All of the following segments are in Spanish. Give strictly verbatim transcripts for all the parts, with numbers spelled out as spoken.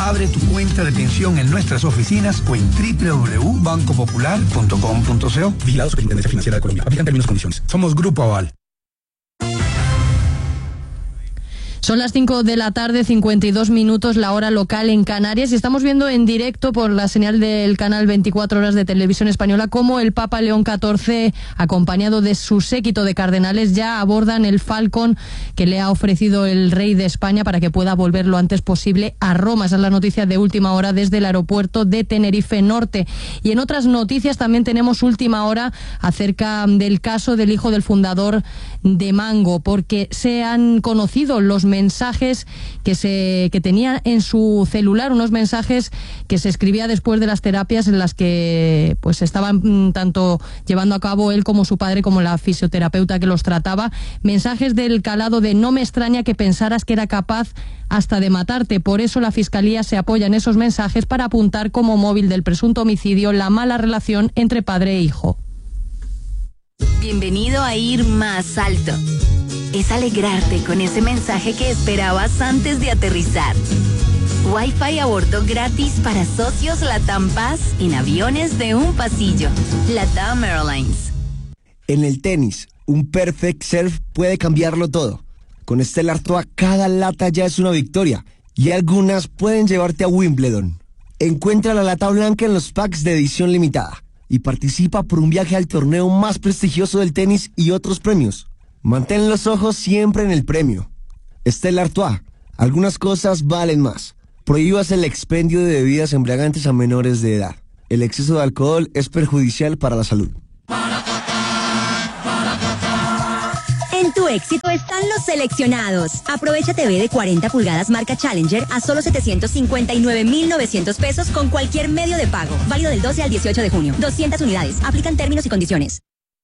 Abre tu cuenta de pensión en nuestras oficinas o en doble u doble u doble u punto banco popular punto com punto co. Vigilado Superintendencia Financiera de Colombia. Aplican términos y condiciones. Somos Grupo Aval. Son las cinco de la tarde, cincuenta y dos minutos, la hora local en Canarias, y estamos viendo en directo por la señal del canal veinticuatro horas de Televisión Española cómo el Papa León catorce, acompañado de su séquito de cardenales, ya abordan el Falcon que le ha ofrecido el rey de España para que pueda volver lo antes posible a Roma. Esa es la noticia de última hora desde el aeropuerto de Tenerife Norte. Y en otras noticias también tenemos última hora acerca del caso del hijo del fundador de Mango, porque se han conocido los mensajes que se que tenía en su celular, unos mensajes que se escribía después de las terapias en las que pues estaban tanto llevando a cabo él como su padre, como la fisioterapeuta que los trataba, mensajes del calado de: no me extraña que pensaras que era capaz hasta de matarte. Por eso la Fiscalía se apoya en esos mensajes para apuntar como móvil del presunto homicidio la mala relación entre padre e hijo. Bienvenido a Ir Más Alto. Es alegrarte con ese mensaje que esperabas antes de aterrizar. Wi-Fi a bordo gratis para socios LATAM Paz en aviones de un pasillo. LATAM Airlines. En el tenis, un perfect serve puede cambiarlo todo. Con Stella Artois cada lata ya es una victoria y algunas pueden llevarte a Wimbledon. Encuentra la lata blanca en los packs de edición limitada y participa por un viaje al torneo más prestigioso del tenis y otros premios. Mantén los ojos siempre en el premio. Stella Artois, algunas cosas valen más. Prohíbas el expendio de bebidas embriagantes a menores de edad. El exceso de alcohol es perjudicial para la salud. En tu éxito están los seleccionados. Aprovecha T V de cuarenta pulgadas marca Challenger a solo setecientos cincuenta y nueve mil novecientos pesos con cualquier medio de pago. Válido del doce al dieciocho de junio. doscientas unidades. Aplican términos y condiciones.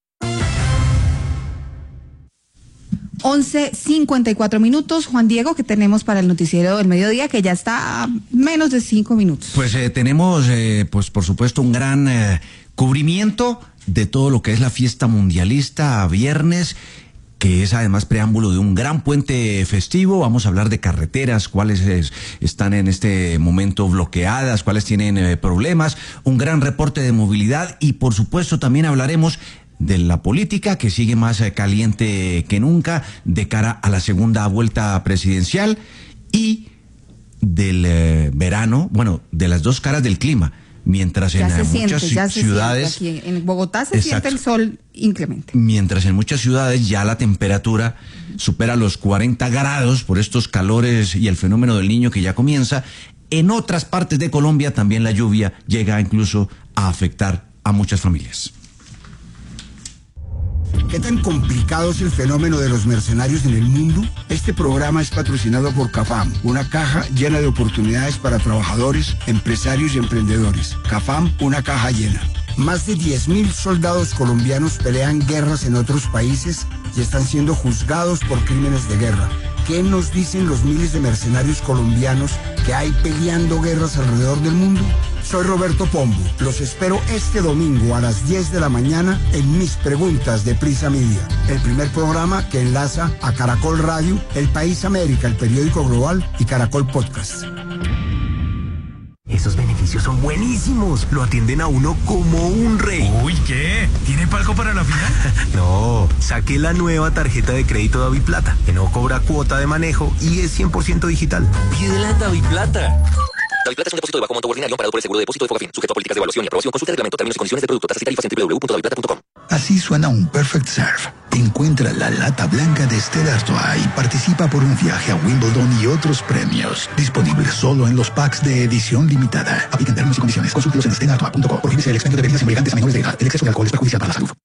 once cincuenta y cuatro minutos. Juan Diego, ¿qué tenemos para el noticiero del mediodía, que ya está a menos de cinco minutos? Pues eh, tenemos, eh, pues por supuesto, un gran eh, cubrimiento de todo lo que es la fiesta mundialista a viernes, que es además preámbulo de un gran puente festivo. Vamos a hablar de carreteras, cuáles es, están en este momento bloqueadas, cuáles tienen eh, problemas, un gran reporte de movilidad y por supuesto también hablaremos de la política, que sigue más eh, caliente que nunca de cara a la segunda vuelta presidencial, y del eh, verano, bueno, de las dos caras del clima. Mientras ya en se muchas siente, ya se ciudades, siente aquí en Bogotá se exacto, siente el sol inclemente. Mientras en muchas ciudades ya la temperatura supera los cuarenta grados por estos calores y el fenómeno del Niño que ya comienza, en otras partes de Colombia también la lluvia llega incluso a afectar a muchas familias. ¿Qué tan complicado es el fenómeno de los mercenarios en el mundo? Este programa es patrocinado por CAFAM, una caja llena de oportunidades para trabajadores, empresarios y emprendedores. CAFAM, una caja llena. Más de diez mil soldados colombianos pelean guerras en otros países y están siendo juzgados por crímenes de guerra. ¿Qué nos dicen los miles de mercenarios colombianos que hay peleando guerras alrededor del mundo? Soy Roberto Pombo. Los espero este domingo a las diez de la mañana en Mis Preguntas de Prisa Media, el primer programa que enlaza a Caracol Radio, El País América, el periódico global, y Caracol Podcast. Esos beneficios son buenísimos. Lo atienden a uno como un rey. Uy, ¿qué? ¿Tiene palco para la final? No, saqué la nueva tarjeta de crédito Daviplata, que no cobra cuota de manejo y es cien por ciento digital. Pídela en Daviplata. Daviplata es un depósito de bajo monto ordinario amparado por el seguro de depósito de Fogafín, sujeto a políticas de evaluación y aprobación. Consulta el reglamento, términos y condiciones del producto, tasas y tarifas en doble u doble u doble u punto daviplata punto com. Así suena un Perfect Serve. Encuentra la lata blanca de Stella Artois y participa por un viaje a Wimbledon y otros premios. Disponible solo en los packs de edición limitada. Aplican términos y condiciones. Consúltelos en stella artois punto com. Prohíbese el expendio de bebidas embriagantes a menores de edad. El exceso de alcohol es perjudicial para la salud.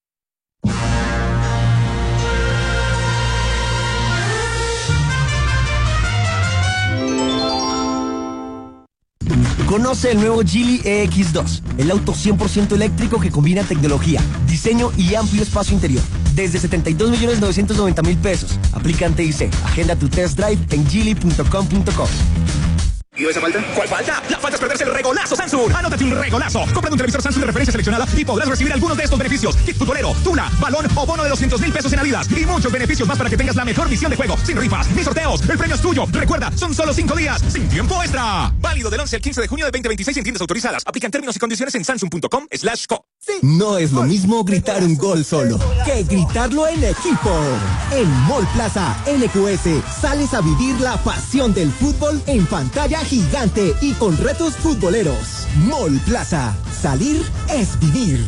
Conoce el nuevo Geely E X dos, el auto cien por ciento eléctrico que combina tecnología, diseño y amplio espacio interior. Desde setenta y dos millones novecientos noventa mil pesos. Aplican T I C. Agenda tu test drive en geely punto com punto co. ¿Y esa falta? ¿Cuál falta? La falta es perderse el regolazo Samsung. Anótate un regolazo. Compra un televisor Samsung de referencia seleccionada y podrás recibir algunos de estos beneficios: kit futbolero, tula, balón o bono de doscientos mil pesos en Adidas. Y muchos beneficios más para que tengas la mejor visión de juego. Sin rifas ni sorteos. El premio es tuyo. Recuerda, son solo cinco días. Sin tiempo extra. Válido del once al quince de junio de veinte veintiséis en tiendas autorizadas. Aplican términos y condiciones en samsung punto com slash co. No es lo mismo gritar un gol solo que gritarlo en equipo. En Mall Plaza N Q S sales a vivir la pasión del fútbol en pantalla gigante y con retos futboleros. Mall Plaza. Salir es vivir.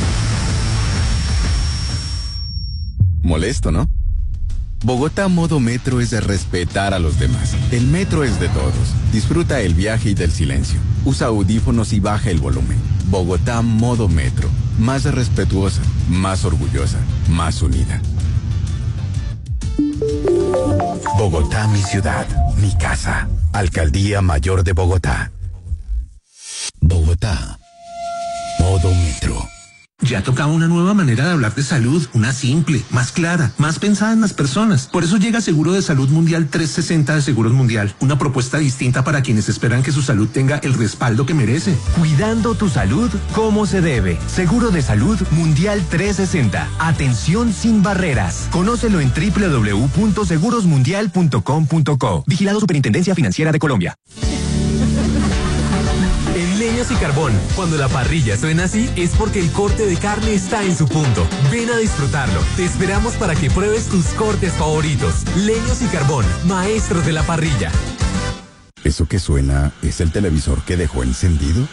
Molesto, ¿no? Bogotá Modo Metro es de respetar a los demás. El metro es de todos. Disfruta el viaje y del silencio. Usa audífonos y baja el volumen. Bogotá Modo Metro. Más respetuosa, más orgullosa, más unida. Bogotá, mi ciudad, mi casa. Alcaldía Mayor de Bogotá. Bogotá. Modo Metro. Ya tocaba una nueva manera de hablar de salud, una simple, más clara, más pensada en las personas. Por eso llega Seguro de Salud Mundial trescientos sesenta de Seguros Mundial, una propuesta distinta para quienes esperan que su salud tenga el respaldo que merece. Cuidando tu salud como se debe. Seguro de Salud Mundial trescientos sesenta. Atención sin barreras. Conócelo en doble u doble u doble u punto seguros mundial punto com punto co. Vigilado Superintendencia Financiera de Colombia. En Leños y Carbón, cuando la parrilla suena así, es porque el corte de carne está en su punto. Ven a disfrutarlo. Te esperamos para que pruebes tus cortes favoritos. Leños y Carbón, maestros de la parrilla. ¿Eso que suena es el televisor que dejó encendido?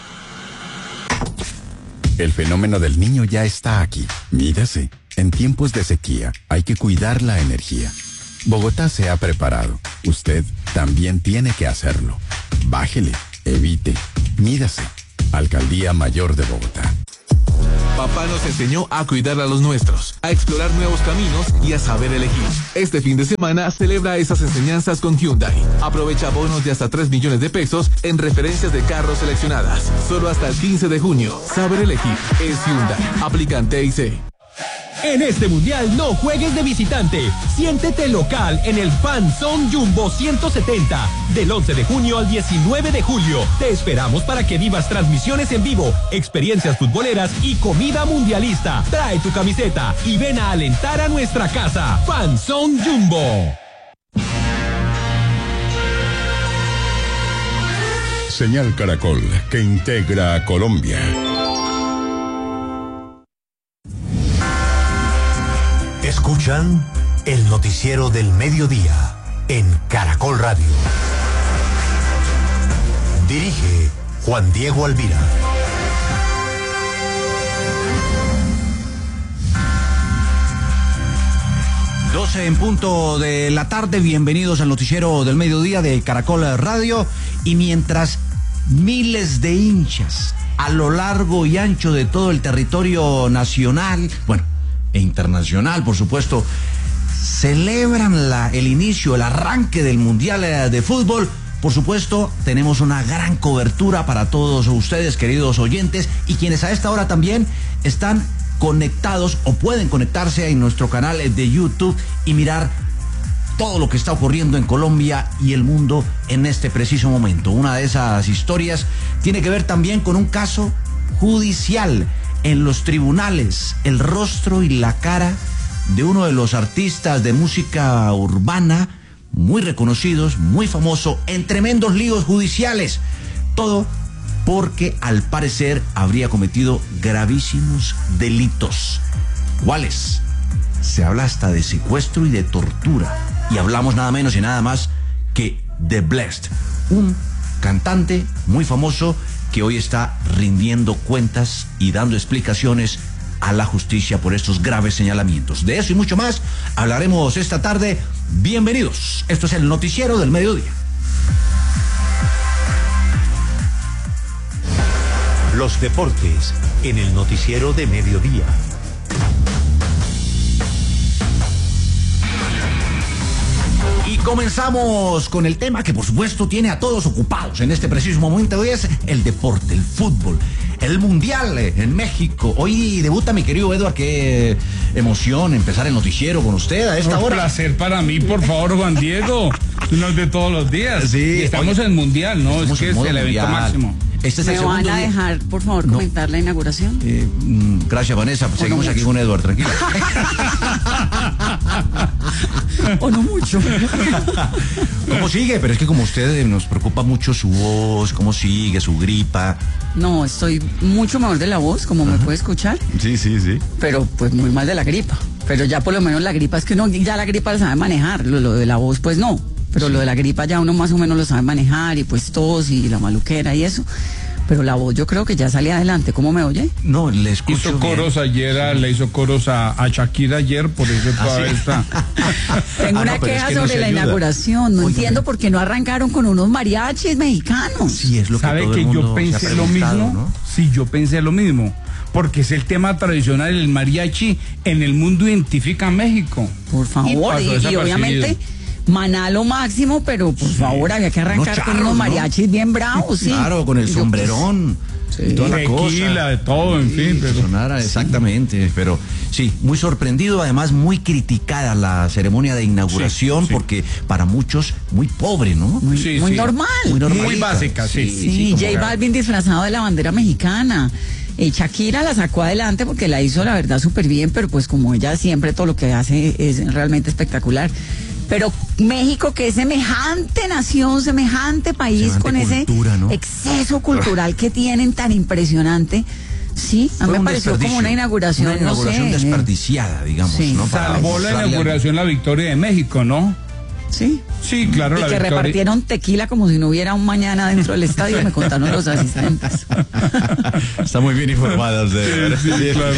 El fenómeno del niño ya está aquí. Mídase. En tiempos de sequía hay que cuidar la energía. Bogotá se ha preparado. Usted también tiene que hacerlo. Bájele, evite, mídase. Alcaldía Mayor de Bogotá. Papá nos enseñó a cuidar a los nuestros, a explorar nuevos caminos y a saber elegir. Este fin de semana celebra esas enseñanzas con Hyundai. Aprovecha bonos de hasta tres millones de pesos en referencias de carros seleccionadas. Solo hasta el quince de junio. Saber elegir es Hyundai. Aplican T I C. En este mundial no juegues de visitante. Siéntete local en el Fan Zone Jumbo ciento setenta. Del once de junio al diecinueve de julio. Te esperamos para que vivas transmisiones en vivo, experiencias futboleras y comida mundialista. Trae tu camiseta y ven a alentar a nuestra casa. Fan Zone Jumbo. Señal Caracol, que integra a Colombia. Escuchan el noticiero del mediodía en Caracol Radio. Dirige Juan Diego Alvira. doce en punto de la tarde, bienvenidos al noticiero del mediodía de Caracol Radio. Y mientras miles de hinchas a lo largo y ancho de todo el territorio nacional, bueno, e internacional, por supuesto, celebran la, el inicio, el arranque del Mundial de Fútbol. Por supuesto, tenemos una gran cobertura para todos ustedes, queridos oyentes, y quienes a esta hora también están conectados o pueden conectarse en nuestro canal de YouTube y mirar todo lo que está ocurriendo en Colombia y el mundo en este preciso momento. Una de esas historias tiene que ver también con un caso judicial. En los tribunales, el rostro y la cara de uno de los artistas de música urbana muy reconocidos, muy famoso, en tremendos líos judiciales. Todo porque al parecer habría cometido gravísimos delitos. ¿Cuáles? Se habla hasta de secuestro y de tortura. Y hablamos nada menos y nada más que de Blessd, un cantante muy famoso que hoy está rindiendo cuentas y dando explicaciones a la justicia por estos graves señalamientos. De eso y mucho más hablaremos esta tarde. Bienvenidos. Esto es el noticiero del mediodía. Los deportes en el noticiero de mediodía. Y Comenzamos con el tema que por supuesto tiene a todos ocupados en este preciso momento. Hoy es el deporte, el fútbol, el mundial en México. Hoy debuta mi querido Edward, qué emoción empezar el noticiero con usted a esta Un hora. Un placer para mí, por favor, Juan Diego. No es de todos los días. Sí, y estamos oye, en mundial, ¿no? Es que es el evento máximo. Este es ¿Me el van segundo a día. dejar, por favor, No. comentar la inauguración? Eh, mm, gracias, Vanessa. Seguimos no aquí mucho. con Edward, tranquila. O no mucho. ¿Cómo sigue? Pero es que como usted eh, nos preocupa mucho su voz, cómo sigue, su gripa. No, estoy mucho mejor de la voz, como me puede escuchar, Sí, sí, sí. pero pues muy mal de la gripa. Pero ya por lo menos la gripa es que uno ya la gripa la sabe manejar, lo, lo de la voz pues no. Pero lo de la gripa ya uno más o menos lo sabe manejar y pues tos y la maluquera y eso. Pero la voz yo creo que ya sale adelante. ¿Cómo me oye? No, le escucho Hizo bien. coros ayer, a- le hizo coros a, a Shakira ayer, por eso todavía está. Tengo Ah, una no, pero es queja que no sobre se la ayuda. inauguración. No Óigame. entiendo por qué no arrancaron con unos mariachis mexicanos. Sí, es lo que ¿Sabe todo el que mundo yo se ha pensé lo preguntado, mismo? ¿no? Sí, yo pensé lo mismo. Porque es el tema tradicional, el mariachi en el mundo identifica a México. Por favor, y, pasó y desapercibido. obviamente Maná lo máximo, pero por favor había que arrancar Unos con charros, unos ¿no? mariachis bien bravos, sí. Claro, con el Yo, pues, sombrerón. Y toda la cosa. Tequila, de todo, en Sí, fin. que Pero... sonara exactamente, pero sí, muy sorprendido, además muy criticada la ceremonia de inauguración, Sí, sí. porque para muchos muy pobre, ¿no? Muy, Sí, muy sí. normal. Muy normalita. Muy básica, sí. Sí, como J que- Balvin disfrazado de la bandera mexicana. Eh, Shakira la sacó adelante porque la hizo, la verdad, súper bien, pero pues como ella siempre todo lo que hace es realmente espectacular. Pero México, que es semejante nación, semejante país, Semejante con ese cultura, ¿no? exceso cultural que tienen tan impresionante, sí, a mí Fue me un pareció como desperdicio, una inauguración, una inauguración no sé. desperdiciada, digamos, Sí. ¿no? Para Salvó la mostrarle inauguración la victoria de México, ¿no? Sí. Sí, claro, Y la que victoria. repartieron tequila como si no hubiera un mañana dentro del estadio, me contaron los asistentes. Está muy bien informada usted. Sí, sí, claro.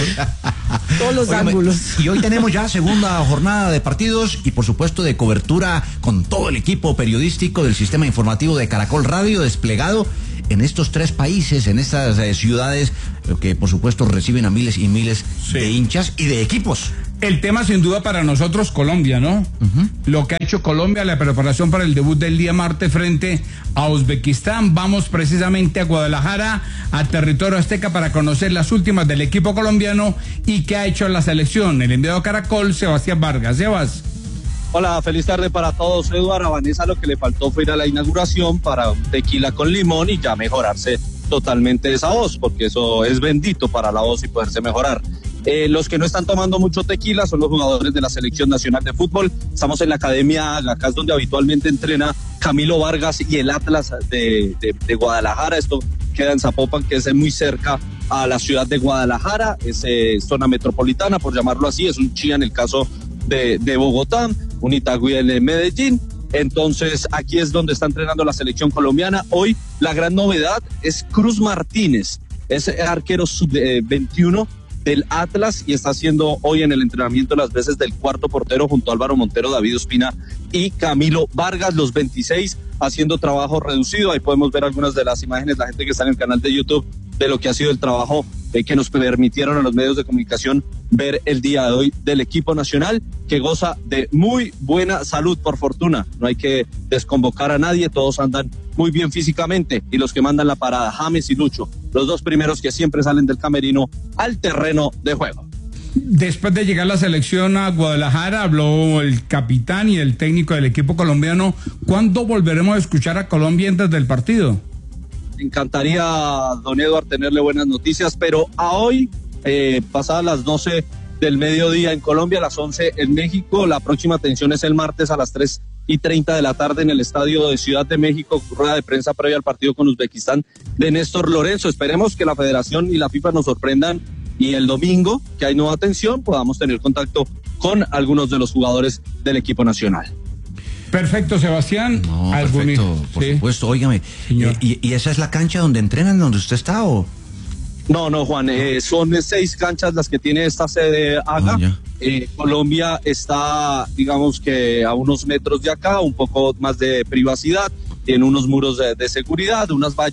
Todos los Óigame, ángulos. Y hoy tenemos ya segunda jornada de partidos y por supuesto de cobertura con todo el equipo periodístico del sistema informativo de Caracol Radio desplegado en estos tres países, en estas eh, ciudades eh, que por supuesto reciben a miles y miles Sí. de hinchas y de equipos. El tema sin duda para nosotros Colombia, ¿no? Lo que ha hecho Colombia, la preparación para el debut del día martes frente a Uzbekistán. Vamos precisamente a Guadalajara, a territorio azteca, para conocer las últimas del equipo colombiano y qué ha hecho la selección. El enviado a Caracol, Sebastián Vargas. Sebas. Hola, feliz tarde para todos. Eduardo, a Vanessa lo que le faltó fue ir a la inauguración para un tequila con limón y ya mejorarse totalmente esa voz, porque eso es bendito para la voz y poderse mejorar. Eh, los que no están tomando mucho tequila son los jugadores de la Selección Nacional de Fútbol. Estamos en la Academia Haga, acá es donde habitualmente entrena Camilo Vargas y el Atlas de, de, de Guadalajara. Esto queda en Zapopan, que es muy cerca a la ciudad de Guadalajara, es eh, zona metropolitana, por llamarlo así, es un Chía en el caso de, de Bogotá, un Itagüí en Medellín. Entonces aquí es donde está entrenando la selección colombiana. Hoy la gran novedad es Cruz Martínez, es arquero sub veintiuno del Atlas y está haciendo hoy en el entrenamiento las veces del cuarto portero junto a Álvaro Montero, David Ospina y Camilo Vargas, los veintiséis haciendo trabajo reducido. Ahí podemos ver algunas de las imágenes, la gente que está en el canal de YouTube, de lo que ha sido el trabajo eh, que nos permitieron a los medios de comunicación ver el día de hoy del equipo nacional, que goza de muy buena salud, por fortuna. No hay que desconvocar a nadie, todos andan muy bien físicamente, y los que mandan la parada, James y Lucho, los dos primeros que siempre salen del camerino al terreno de juego. Después de llegar la selección a Guadalajara, habló el capitán y el técnico del equipo colombiano. ¿Cuándo volveremos a escuchar a Colombia antes del partido? Me encantaría, don Eduardo, tenerle buenas noticias, pero a hoy, eh, pasadas las doce del mediodía en Colombia, a las once en México, la próxima atención es el martes a las tres y treinta de la tarde en el estadio de Ciudad de México, rueda de prensa previa al partido con Uzbekistán de Néstor Lorenzo. Esperemos que la Federación y la FIFA nos sorprendan y el domingo, que hay nueva atención, podamos tener contacto con algunos de los jugadores del equipo nacional. Perfecto, Sebastián. No, ¿Algún- perfecto, por sí. supuesto, óigame. Señor. ¿Y, y esa es la cancha donde entrenan, donde usted está o...? No, no, Juan, eh, son seis canchas las que tiene esta sede Haga. Ah, ya. Eh, Colombia está, digamos que a unos metros de acá, un poco más de privacidad, tiene unos muros de, de seguridad, unas vallas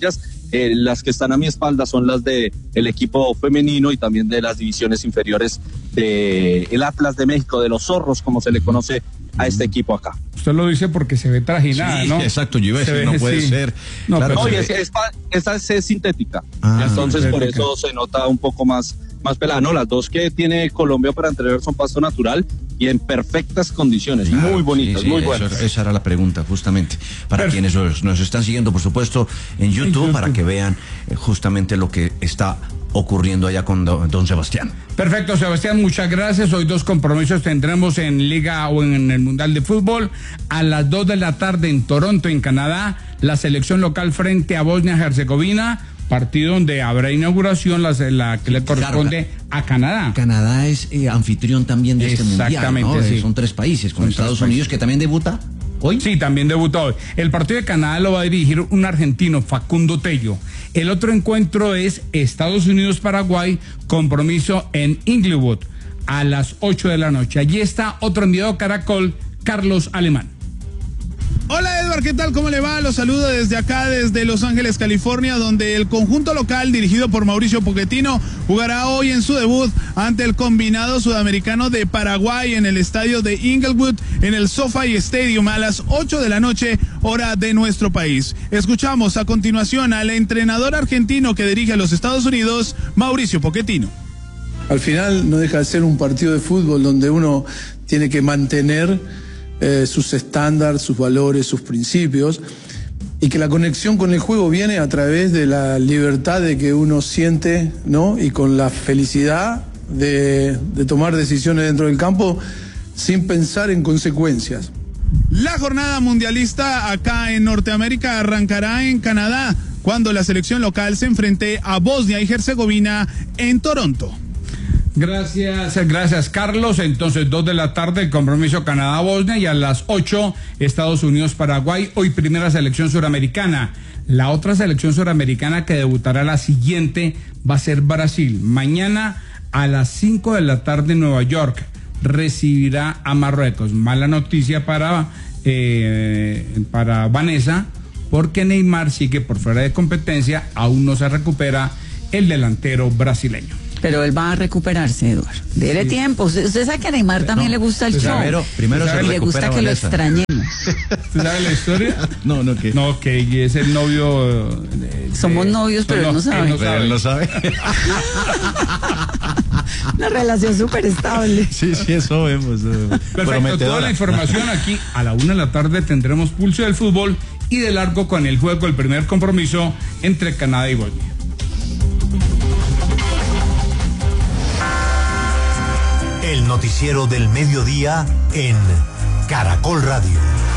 Eh, las que están a mi espalda son las de el equipo femenino y también de las divisiones inferiores de el Atlas de México, de los Zorros, como se le conoce a este equipo acá. Usted lo dice porque se ve trajinada, sí, ¿no? Exacto, yo iba a decir, no puede sí. ser. No, claro, no, y ve... es, es, esa es, es sintética, ah, entonces no, por eso se nota un poco más, más pelada. No, las dos que tiene Colombia para entrenar son pasto natural y en perfectas condiciones, claro, muy bonitas, sí, sí, muy buenas. Eso, esa era la pregunta, justamente, para Perfecto. quienes nos, nos están siguiendo, por supuesto, en YouTube, en YouTube, para que vean eh, justamente lo que está ocurriendo allá con don, don Sebastián. Perfecto, Sebastián, muchas gracias. Hoy dos compromisos tendremos en Liga o en el Mundial de Fútbol. A las dos de la tarde en Toronto, en Canadá, la selección local frente a Bosnia-Herzegovina, partido donde habrá inauguración, la, la que le corresponde a Canadá. Canadá es eh, anfitrión también de este mundial, Exactamente, ¿no? sí. Son tres países, con Son Estados Unidos países. Que también debuta hoy. Sí, también debutó hoy. El partido de Canadá lo va a dirigir un argentino, Facundo Tello. El otro encuentro es Estados Unidos-Paraguay, compromiso en Inglewood a las ocho de la noche. Allí está otro enviado Caracol, Carlos Alemán. Hola Edward, ¿qué tal? ¿Cómo le va? Los saludo desde acá, desde Los Ángeles, California, donde el conjunto local dirigido por Mauricio Pochettino jugará hoy en su debut ante el combinado sudamericano de Paraguay en el estadio de Inglewood, en el SoFi Stadium, a las ocho de la noche, hora de nuestro país. Escuchamos a continuación al entrenador argentino que dirige a los Estados Unidos, Mauricio Pochettino. Al final no deja de ser un partido de fútbol donde uno tiene que mantener Eh, sus estándares, sus valores, sus principios, y que la conexión con el juego viene a través de la libertad de que uno siente, ¿no? Y con la felicidad de, de tomar decisiones dentro del campo sin pensar en consecuencias. La jornada mundialista acá en Norteamérica arrancará en Canadá, cuando la selección local se enfrente a Bosnia y Herzegovina en Toronto. Gracias, gracias Carlos. Entonces, dos de la tarde, el compromiso Canadá-Bosnia, y a las ocho, Estados Unidos-Paraguay. Hoy primera selección suramericana. La otra selección suramericana que debutará la siguiente va a ser Brasil. Mañana a las cinco de la tarde en Nueva York recibirá a Marruecos. Mala noticia para, eh, para Vanessa, porque Neymar sigue por fuera de competencia, aún no se recupera el delantero brasileño. Pero él va a recuperarse, Eduardo. Dele sí. tiempo. Usted, usted sabe que a Neymar también no, le gusta el show. Primero, primero se y le gusta que Vanessa. Lo extrañemos. ¿Usted sabe la historia? No, no, que. No, que es el novio. De, Somos de, novios, pero no, él no sabe. Él no sabe. Él no sabe. Una relación súper estable. Sí, sí, eso vemos. Perfecto, toda la información aquí a la una de la tarde tendremos pulso del fútbol y de largo con el juego, el primer compromiso entre Canadá y Bosnia. El noticiero del mediodía en Caracol Radio.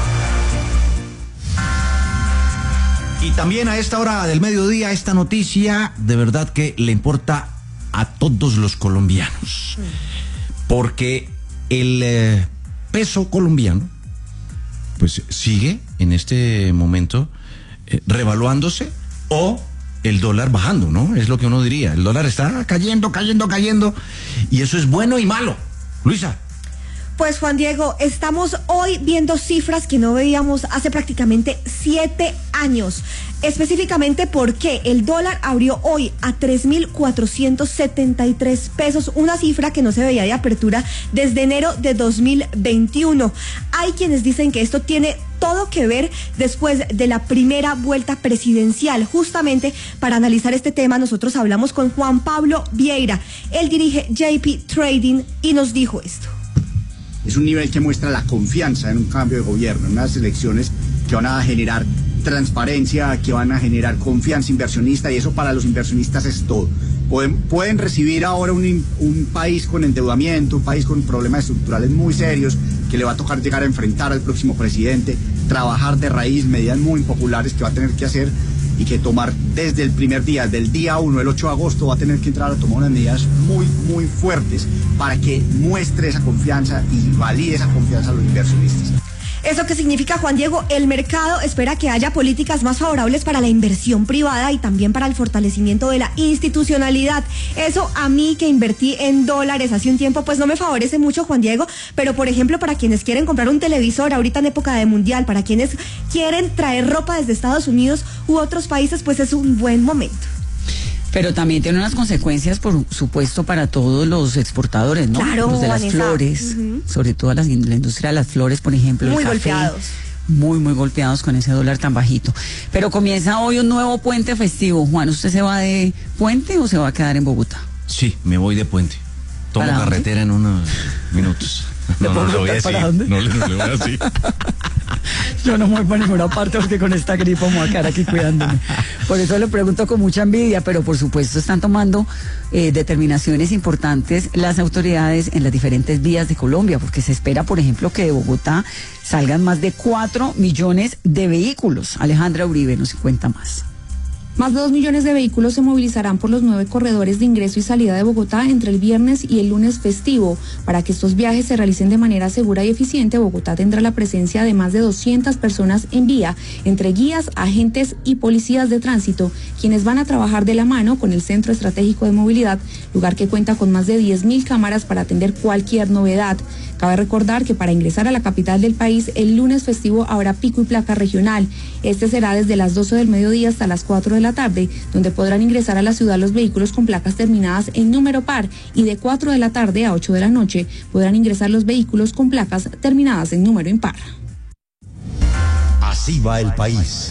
Y también a esta hora del mediodía, esta noticia de verdad que le importa a todos los colombianos. Porque el eh, peso colombiano pues sigue en este momento eh, revaluándose, o el dólar bajando, ¿no? Es lo que uno diría. El dólar está cayendo, cayendo, cayendo. Y eso es bueno y malo. Luisa. Pues Juan Diego, estamos hoy viendo cifras que no veíamos hace prácticamente siete años. Específicamente porque el dólar abrió hoy a tres mil cuatrocientos setenta y tres pesos, una cifra que no se veía de apertura desde enero de dos mil veintiuno. Hay quienes dicen que esto tiene todo que ver después de la primera vuelta presidencial. Justamente para analizar este tema nosotros hablamos con Juan Pablo Vieira. Él dirige J P Trading y nos dijo esto. Es un nivel que muestra la confianza en un cambio de gobierno, en unas elecciones que van a generar transparencia, que van a generar confianza inversionista, y eso para los inversionistas es todo. Pueden, pueden recibir ahora un, un país con endeudamiento, un país con problemas estructurales muy serios, que le va a tocar llegar a enfrentar al próximo presidente, trabajar de raíz, medidas muy impopulares que va a tener que hacer y que tomar desde el primer día, del día uno, el ocho de agosto, va a tener que entrar a tomar unas medidas muy, muy fuertes para que muestre esa confianza y valide esa confianza a los inversionistas. ¿Eso qué significa, Juan Diego? El mercado espera que haya políticas más favorables para la inversión privada y también para el fortalecimiento de la institucionalidad. Eso a mí, que invertí en dólares hace un tiempo, pues no me favorece mucho, Juan Diego, pero por ejemplo, para quienes quieren comprar un televisor ahorita en época de mundial, para quienes quieren traer ropa desde Estados Unidos u otros países, pues es un buen momento. Pero también tiene unas consecuencias, por supuesto, para todos los exportadores, ¿no? Claro, los de las Vanessa. flores, Uh-huh. sobre todo las, la industria de las flores, por ejemplo. Muy el café, golpeados. Muy, muy golpeados con ese dólar tan bajito. Pero comienza hoy un nuevo puente festivo. Juan, ¿usted se va de puente o se va a quedar en Bogotá? Sí, me voy de puente. Tomo ¿Para dónde? carretera en unos minutos. ¿De No, no, le voy a Bogotá para decir. dónde? No, le- no le voy a decir. Yo no me voy para ninguna parte porque con esta gripa me voy a quedar aquí cuidándome. Por eso le pregunto con mucha envidia, pero por supuesto están tomando eh, determinaciones importantes las autoridades en las diferentes vías de Colombia, porque se espera, por ejemplo, que de Bogotá salgan más de cuatro millones de vehículos. Alejandra Uribe nos cuenta más. Más de dos millones de vehículos se movilizarán por los nueve corredores de ingreso y salida de Bogotá entre el viernes y el lunes festivo. Para que estos viajes se realicen de manera segura y eficiente, Bogotá tendrá la presencia de más de doscientas personas en vía, entre guías, agentes y policías de tránsito, quienes van a trabajar de la mano con el Centro Estratégico de Movilidad, lugar que cuenta con más de diez mil cámaras para atender cualquier novedad. Cabe recordar que para ingresar a la capital del país, el lunes festivo habrá pico y placa regional. Este será desde las doce del mediodía hasta las cuatro de la tarde, donde podrán ingresar a la ciudad los vehículos con placas terminadas en número par, y de cuatro de la tarde a ocho de la noche podrán ingresar los vehículos con placas terminadas en número impar. Así va el país.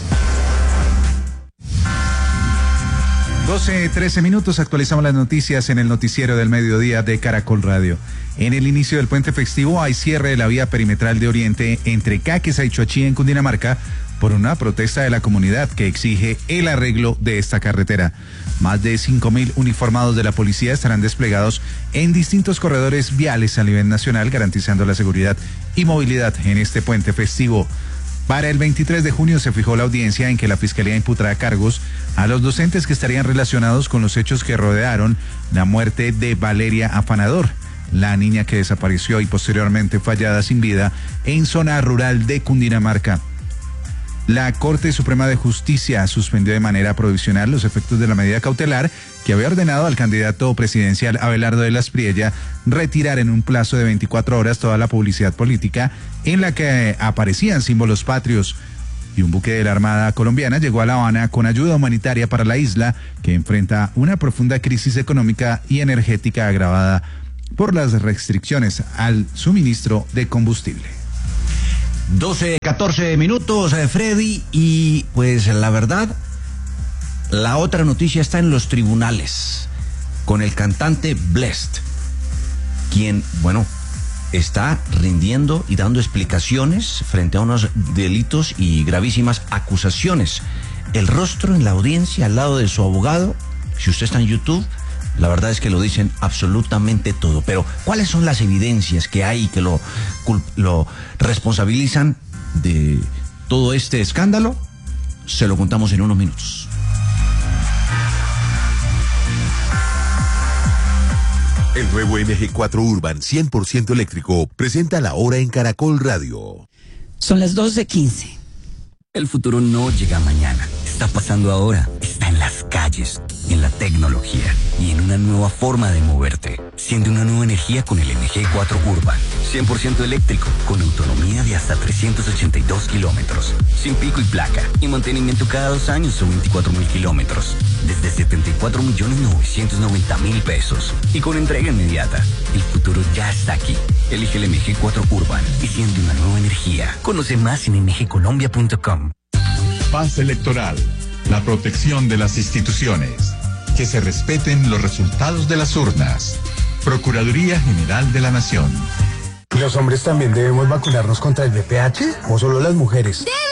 doce, trece minutos, actualizamos las noticias en el noticiero del mediodía de Caracol Radio. En el inicio del puente festivo hay cierre de la vía perimetral de Oriente entre Caquesa y Choachí en Cundinamarca por una protesta de la comunidad que exige el arreglo de esta carretera. Más de cinco mil uniformados de la policía estarán desplegados en distintos corredores viales a nivel nacional, garantizando la seguridad y movilidad en este puente festivo. Para el veintitrés de junio se fijó la audiencia en que la Fiscalía imputará cargos a los docentes que estarían relacionados con los hechos que rodearon la muerte de Valeria Afanador, la niña que desapareció y posteriormente fue hallada sin vida en zona rural de Cundinamarca. La Corte Suprema de Justicia suspendió de manera provisional los efectos de la medida cautelar que había ordenado al candidato presidencial Abelardo de las Priella retirar en un plazo de veinticuatro horas toda la publicidad política en la que aparecían símbolos patrios. Y un buque de la Armada colombiana llegó a La Habana con ayuda humanitaria para la isla, que enfrenta una profunda crisis económica y energética agravada por las restricciones al suministro de combustible. doce, catorce minutos, eh, Freddy, y pues la verdad, la otra noticia está en los tribunales, con el cantante Blessd, quien, bueno, está rindiendo y dando explicaciones frente a unos delitos y gravísimas acusaciones. El rostro en la audiencia al lado de su abogado, si usted está en YouTube, la verdad es que lo dicen absolutamente todo. Pero, ¿cuáles son las evidencias que hay que lo, lo responsabilizan de todo este escándalo? Se lo contamos en unos minutos. El nuevo M G cuatro Urban cien por ciento eléctrico presenta la hora en Caracol Radio. Son las doce quince. El futuro no llega mañana, está pasando ahora, está en las calles, en la tecnología y en una nueva forma de moverte. Siente una nueva energía con el M G cuatro Urban, cien por ciento eléctrico, con autonomía de hasta trescientos ochenta y dos kilómetros, sin pico y placa y mantenimiento cada dos años o veinticuatro mil kilómetros, desde setenta y cuatro millones novecientos noventa mil pesos y con entrega inmediata. El futuro ya está aquí. Elige el M G cuatro Urban y siente una nueva energía. Conoce más en m g colombia punto com. Paz electoral, la protección de las instituciones, que se respeten los resultados de las urnas. Procuraduría General de la Nación. ¿Los hombres también debemos vacunarnos contra el V I H o solo las mujeres?